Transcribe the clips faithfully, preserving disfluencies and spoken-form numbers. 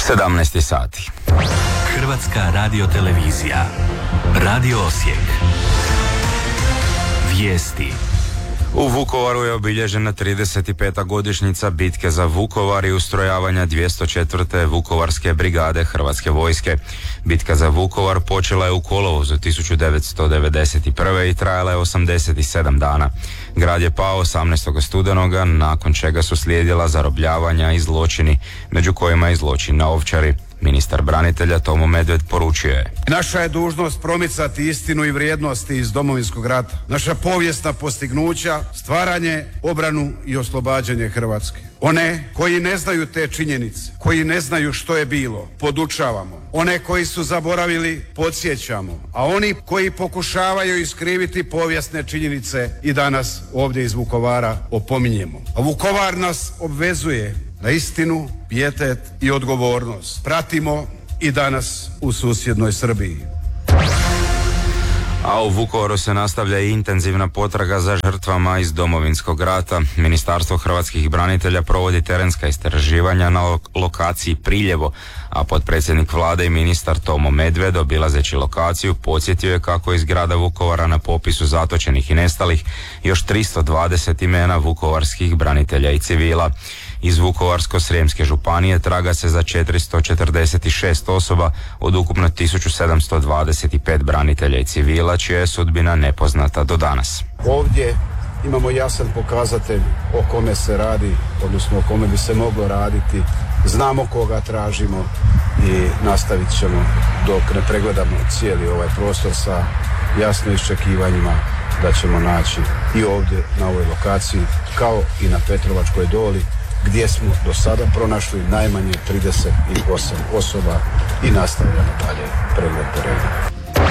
sedamnaest sati. Hrvatska radiotelevizija. Radio Osijek. Vijesti. U Vukovaru je obilježena trideset peta godišnjica bitke za Vukovar i ustrojavanja dvjesto četvrte Vukovarske brigade Hrvatske vojske. Bitka za Vukovar počela je u kolovozu tisuću devetsto devedeset prve i trajala je osamdeset sedam dana. Grad je pao osamnaestog studenoga, nakon čega su slijedila zarobljavanja i zločini, među kojima i zločin na Ovčari. Ministar branitelja Tomo Medved poručio je: naša je dužnost promicati istinu i vrijednosti iz Domovinskog rata. Naša povijesna postignuća, stvaranje, obranu i oslobađanje Hrvatske. One koji ne znaju te činjenice, koji ne znaju što je bilo, podučavamo. One koji su zaboravili, podsjećamo. A oni koji pokušavaju iskriviti povijesne činjenice i danas ovdje iz Vukovara opominjemo. A Vukovar nas obvezuje na istinu, pijetet i odgovornost. Pratimo i danas u susjednoj Srbiji. A u Vukovaru se nastavlja i intenzivna potraga za žrtvama iz Domovinskog rata. Ministarstvo hrvatskih branitelja provodi terenska istraživanja na lokaciji Priljevo, a potpredsjednik vlade i ministar Tomo Medved, obilazeći lokaciju, podsjetio je kako je iz grada Vukovara na popisu zatočenih i nestalih još tristo dvadeset imena vukovarskih branitelja i civila. Iz Vukovarsko-srijemske županije traga se za četiristo četrdeset šest osoba od ukupno tisuću sedamsto dvadeset pet branitelja i civila, čija je sudbina nepoznata do danas. Ovdje imamo jasan pokazatelj o kome se radi, odnosno o kome bi se moglo raditi. Znamo koga tražimo i nastavit ćemo dok ne pregledamo cijeli ovaj prostor sa jasnim iščekivanjima da ćemo naći i ovdje na ovoj lokaciji, kao i na Petrovačkoj doli, gdje smo do sada pronašli najmanje trideset osam osoba i nastavljamo dalje pregled terena.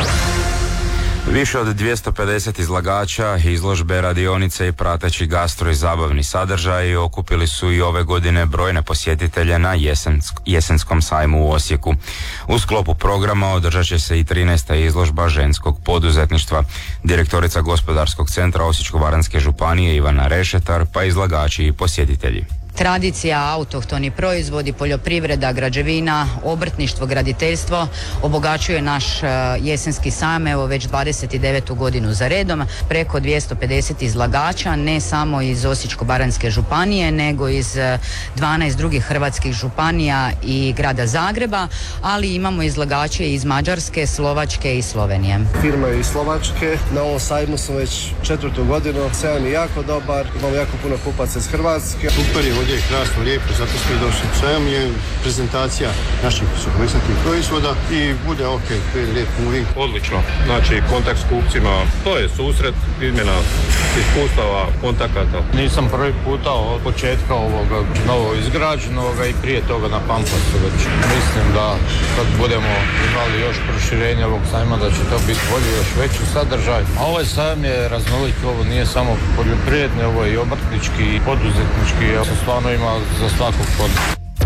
Više od dvjesto pedeset izlagača, izložbe, radionice i prateći gastro i zabavni sadržaji okupili su i ove godine brojne posjetitelje na jesensk- jesenskom sajmu u Osijeku. U sklopu programa održat će se i trinaesta izložba ženskog poduzetništva. Direktorica Gospodarskog centra Osječko-baranjske županije Ivana Rešetar, pa izlagači i posjetitelji. Tradicija, autohtoni proizvodi, poljoprivreda, građevina, obrtništvo, graditeljstvo obogaćuje naš jesenski sajam, evo već dvadeset devetu godinu za redom. Preko dvjesto pedeset izlagača, ne samo iz Osječko-baranjske županije, nego iz dvanaest drugih hrvatskih županija i grada Zagreba, ali imamo izlagače iz Mađarske, Slovačke i Slovenije. Firma iz Slovačke, na ovom sajmu smo već četvrtu godinu, sajam je jako dobar, imamo jako puno kupaca iz Hrvatske. Super je, ovdje je krasno, lijepo, zato smo i došli. Sajam je prezentacija naših suhomesnatih proizvoda i bude ok, to je lijep moving. Odlično, znači kontakt s kupcima, to je susret, izmjena iskustava, kontakata. Nisam prvi puta od početka ovoga novo izgrađenog i prije toga na Pampasu već. Mislim da kad budemo imali još proširenje ovog sajma da će to biti bolje, još veći sadržaj. A ovaj sajam je raznolik, ovo nije samo poljoprivredni, ovo je i obrtnički i poduzetnički, stvarno ima za svakog poda.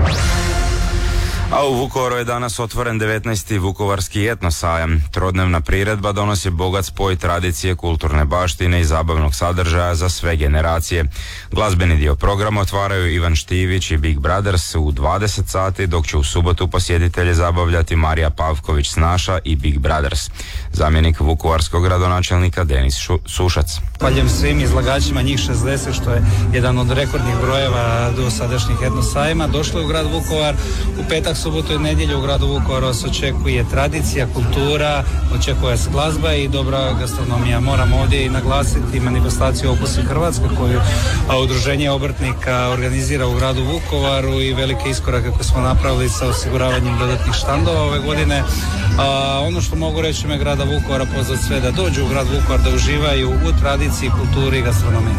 A u Vukovaru je danas otvoren devetnaesti Vukovarski etnosajam. Trodnevna priredba donosi bogat spoj tradicije, kulturne baštine i zabavnog sadržaja za sve generacije. Glazbeni dio programa otvaraju Ivan Štivić i Big Brothers u dvadeset sati, dok će u subotu posjetitelje zabavljati Marija Pavković Snaša i Big Brothers. Zamjenik vukovarskog gradonačelnika Denis Šu- Sušac. Zahvaljujem svim izlagačima, njih šezdeset, što je jedan od rekordnih brojeva do sadašnjih etnosajma. Došlo je u grad Vukovar u petak, subotu i nedjelju. U gradu Vukovaru vas očekuje tradicija, kultura, očekuje se glazba i dobra gastronomija. Moram ovdje i naglasiti manifestaciju Okusi Hrvatske koju udruženje obrtnika organizira u gradu Vukovaru i velike iskorake koje smo napravili sa osiguravanjem dodatnih štandova ove godine. A, ono što mogu reći me grada Vukovara, pozvati sve da dođu u grad Vukovar, da uživaju u tradiciji, kulturi i gastronomiji.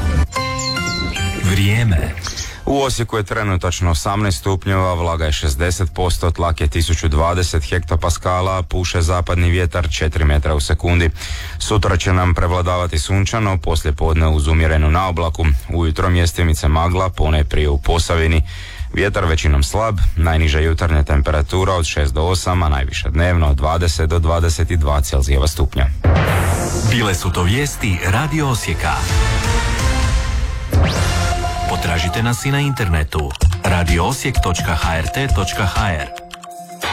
Vrijeme. U Osijeku je trenutačno osamnaest stupnjeva, vlaga je šezdeset posto, tlak je tisuću dvadeset hektopaskala, puše zapadni vjetar četiri metra u sekundi. Sutra će nam prevladavati sunčano, poslije podne uz umjerenu naoblaku, ujutro mjestimice magla, ponajprije u Posavini. Vjetar većinom slab, najniža jutarnja temperatura od šest do osam, a najviša dnevno od dvadeset do dvadeset dva Celzijeva stupnja. Bile su to vijesti Radio Osijeka. Potražite nas i na internetu radio osijek točka h r t točka h r.